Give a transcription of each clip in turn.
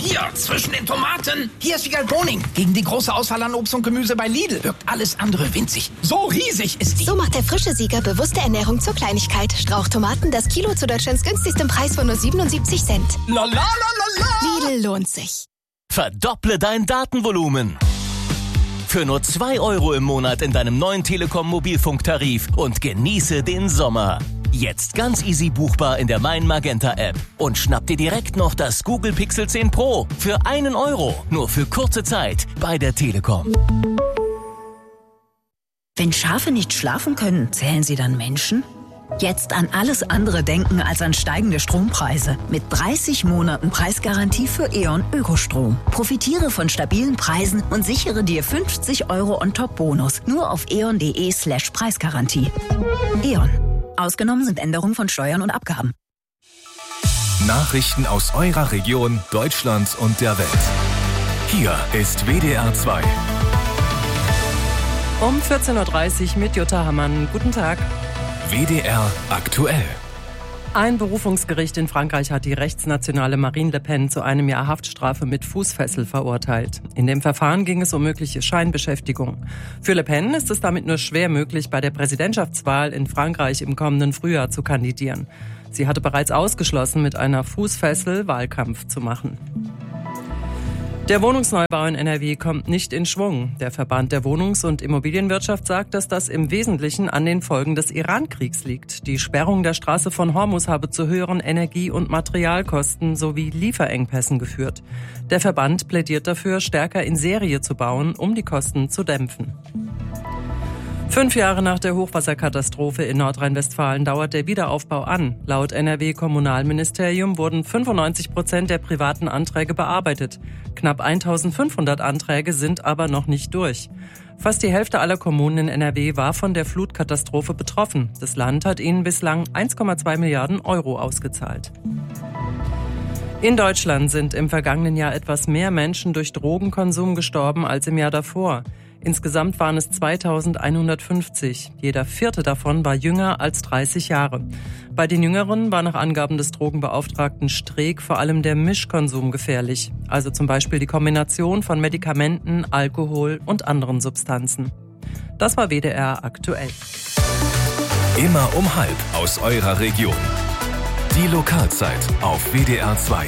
hier, zwischen den Tomaten. Hier ist Vigal Boning. Gegen die große Auswahl an Obst und Gemüse bei Lidl wirkt alles andere winzig. So riesig ist die. So macht der frische Sieger bewusste Ernährung zur Kleinigkeit. Strauchtomaten, das Kilo zu Deutschlands günstigstem Preis von nur 77 Cent. La la la la la. Lidl lohnt sich. Verdopple dein Datenvolumen. Für nur 2 € im Monat in deinem neuen Telekom-Mobilfunktarif und genieße den Sommer. Jetzt ganz easy buchbar in der Mein Magenta App. Und schnapp dir direkt noch das Google Pixel 10 Pro für 1 €. Nur für kurze Zeit bei der Telekom. Wenn Schafe nicht schlafen können, zählen sie dann Menschen? Jetzt an alles andere denken als an steigende Strompreise. Mit 30 Monaten Preisgarantie für E.ON Ökostrom. Profitiere von stabilen Preisen und sichere dir 50 € on-top-Bonus. Nur auf eon.de/Preisgarantie. E.ON. Ausgenommen sind Änderungen von Steuern und Abgaben. Nachrichten aus eurer Region, Deutschland und der Welt. Hier ist WDR 2. Um 14:30 Uhr mit Jutta Hammann. Guten Tag. WDR aktuell. Ein Berufungsgericht in Frankreich hat die rechtsnationale Marine Le Pen zu 1 Jahr Haftstrafe mit Fußfessel verurteilt. In dem Verfahren ging es um mögliche Scheinbeschäftigung. Für Le Pen ist es damit nur schwer möglich, bei der Präsidentschaftswahl in Frankreich im kommenden Frühjahr zu kandidieren. Sie hatte bereits ausgeschlossen, mit einer Fußfessel Wahlkampf zu machen. Der Wohnungsneubau in NRW kommt nicht in Schwung. Der Verband der Wohnungs- und Immobilienwirtschaft sagt, dass das im Wesentlichen an den Folgen des Iran-Kriegs liegt. Die Sperrung der Straße von Hormuz habe zu höheren Energie- und Materialkosten sowie Lieferengpässen geführt. Der Verband plädiert dafür, stärker in Serie zu bauen, um die Kosten zu dämpfen. 5 Jahre nach der Hochwasserkatastrophe in Nordrhein-Westfalen dauert der Wiederaufbau an. Laut NRW-Kommunalministerium wurden 95% der privaten Anträge bearbeitet. Knapp 1500 Anträge sind aber noch nicht durch. Fast die Hälfte aller Kommunen in NRW war von der Flutkatastrophe betroffen. Das Land hat ihnen bislang 1,2 Milliarden € ausgezahlt. In Deutschland sind im vergangenen Jahr etwas mehr Menschen durch Drogenkonsum gestorben als im Jahr davor. Insgesamt waren es 2150. Jeder 4. davon war jünger als 30 Jahre. Bei den Jüngeren war nach Angaben des Drogenbeauftragten Streeck vor allem der Mischkonsum gefährlich. Also zum Beispiel die Kombination von Medikamenten, Alkohol und anderen Substanzen. Das war WDR aktuell. Immer um 12:30 aus eurer Region. Die Lokalzeit auf WDR 2.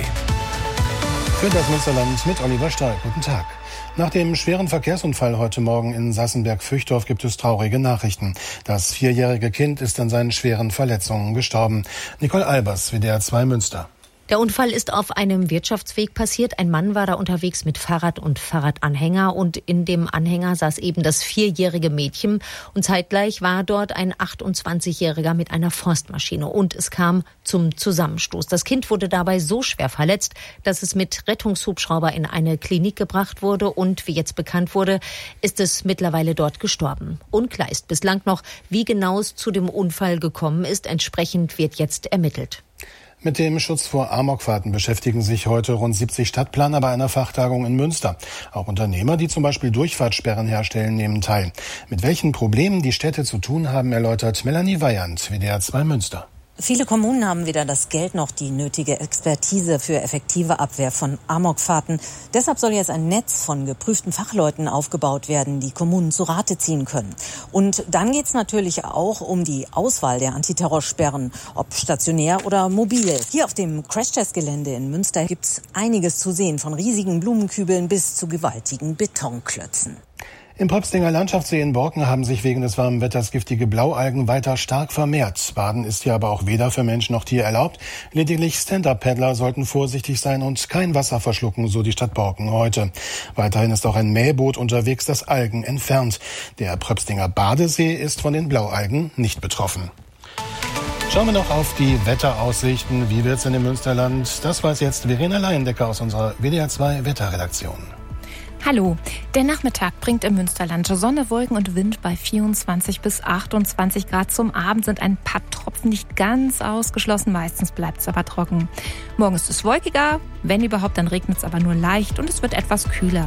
Für das Münsterland mit Oliver Stahl. Guten Tag. Nach dem schweren Verkehrsunfall heute Morgen in Sassenberg-Füchdorf gibt es traurige Nachrichten. Das 4-jährige Kind ist an seinen schweren Verletzungen gestorben. Nicole Albers, WDR 2 Münster. Der Unfall ist auf einem Wirtschaftsweg passiert. Ein Mann war da unterwegs mit Fahrrad und Fahrradanhänger und in dem Anhänger saß eben das 4-jährige Mädchen und zeitgleich war dort ein 28-Jähriger mit einer Forstmaschine und es kam zum Zusammenstoß. Das Kind wurde dabei so schwer verletzt, dass es mit Rettungshubschrauber in eine Klinik gebracht wurde und wie jetzt bekannt wurde, ist es mittlerweile dort gestorben. Unklar ist bislang noch, wie genau es zu dem Unfall gekommen ist. Entsprechend wird jetzt ermittelt. Mit dem Schutz vor Amokfahrten beschäftigen sich heute rund 70 Stadtplaner bei einer Fachtagung in Münster. Auch Unternehmer, die zum Beispiel Durchfahrtssperren herstellen, nehmen teil. Mit welchen Problemen die Städte zu tun haben, erläutert Melanie Weyand, WDR 2 Münster. Viele Kommunen haben weder das Geld noch die nötige Expertise für effektive Abwehr von Amokfahrten. Deshalb soll jetzt ein Netz von geprüften Fachleuten aufgebaut werden, die Kommunen zu Rate ziehen können. Und dann geht es natürlich auch um die Auswahl der Antiterrorsperren, ob stationär oder mobil. Hier auf dem Crashtest-Gelände in Münster gibt es einiges zu sehen, von riesigen Blumenkübeln bis zu gewaltigen Betonklötzen. Im Pröpstinger Landschaftssee in Borken haben sich wegen des warmen Wetters giftige Blaualgen weiter stark vermehrt. Baden ist hier aber auch weder für Mensch noch Tier erlaubt. Lediglich Stand-Up-Paddler sollten vorsichtig sein und kein Wasser verschlucken, so die Stadt Borken heute. Weiterhin ist auch ein Mähboot unterwegs, das Algen entfernt. Der Pröpstinger Badesee ist von den Blaualgen nicht betroffen. Schauen wir noch auf die Wetteraussichten. Wie wird's in dem Münsterland? Das weiß jetzt Verena Leyendecker aus unserer WDR 2 Wetterredaktion. Hallo, der Nachmittag bringt im Münsterland Sonne, Wolken und Wind bei 24 bis 28 Grad. Zum Abend sind ein paar Tropfen nicht ganz ausgeschlossen, meistens bleibt es aber trocken. Morgen ist es wolkiger, wenn überhaupt, dann regnet es aber nur leicht und es wird etwas kühler.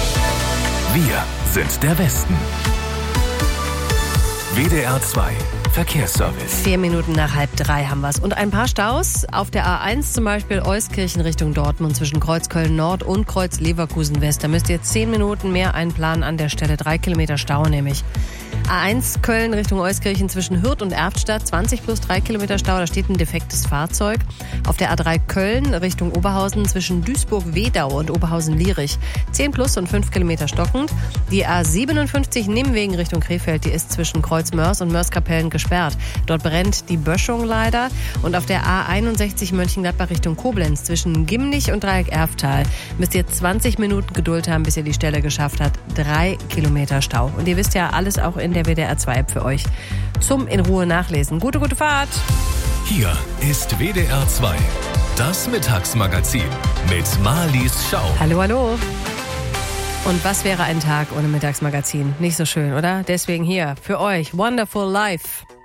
Wir sind der Westen. WDR 2 Verkehrsservice. 4 Minuten nach 2:30 haben wir es. Und ein paar Staus. Auf der A1 zum Beispiel Euskirchen Richtung Dortmund zwischen Kreuz Köln Nord und Kreuz Leverkusen West. Da müsst ihr 10 Minuten mehr einplanen an der Stelle. 3 Kilometer Stau nämlich. A1 Köln Richtung Euskirchen zwischen Hürth und Erftstadt 20 plus 3 Kilometer Stau. Da steht ein defektes Fahrzeug. Auf der A3 Köln Richtung Oberhausen zwischen Duisburg-Wedau und Oberhausen-Lierich 10 plus und 5 Kilometer stockend. Die A57 Nimwegen Richtung Krefeld, die ist zwischen Kreuz Mörs und Mörs-Kapellen gesperrt. Dort brennt die Böschung leider. Und auf der A61 Mönchengladbach Richtung Koblenz zwischen Gimnich und Dreieck Erftal müsst ihr 20 Minuten Geduld haben, bis ihr die Stelle geschafft habt. 3 Kilometer Stau. Und ihr wisst ja, alles auch in der WDR2-App für euch zum in Ruhe nachlesen. Gute Fahrt! Hier ist WDR 2, das Mittagsmagazin mit Marlies Schau. Hallo. Und was wäre ein Tag ohne Mittagsmagazin? Nicht so schön, oder? Deswegen hier für euch Wonderful Life.